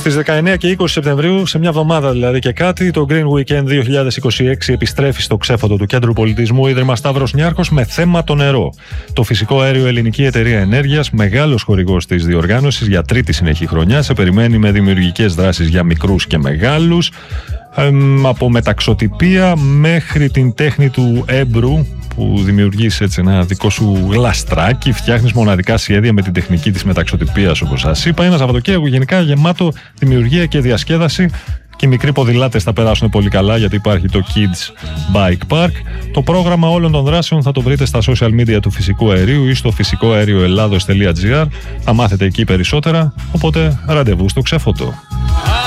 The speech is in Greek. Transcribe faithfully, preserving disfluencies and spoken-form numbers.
Στις δεκαεννέα και είκοσι Σεπτεμβρίου, σε μια εβδομάδα δηλαδή και κάτι, το Green Weekend δύο χιλιάδες είκοσι έξι επιστρέφει στο ξέφωτο του Κέντρου Πολιτισμού Ίδρυμα Σταύρος Νιάρχος με θέμα το νερό. Το φυσικό αέριο Ελληνική Εταιρεία Ενέργειας, μεγάλος χορηγός της διοργάνωσης για τρίτη συνεχή χρονιά, σε περιμένει με δημιουργικές δράσεις για μικρούς και μεγάλους, εμ, από μεταξωτιπία μέχρι την τέχνη του έμπρου, που δημιουργείς έτσι ένα δικό σου γλαστράκι, φτιάχνεις μοναδικά σχέδια με την τεχνική της μεταξωτιπίας, όπως σας είπα. Ένα Σαββατοκύριακο γενικά γεμάτο δημιουργία και διασκέδαση. Και οι μικροί ποδηλάτες θα περάσουν πολύ καλά, γιατί υπάρχει το Kids Bike Park. Το πρόγραμμα όλων των δράσεων θα το βρείτε στα social media του Φυσικού Αερίου ή στο φυσικό αέριο ελλάδος τελεία τζι άρ. Θα μάθετε εκεί περισσότερα, οπότε ραντεβού στο ξέφωτο.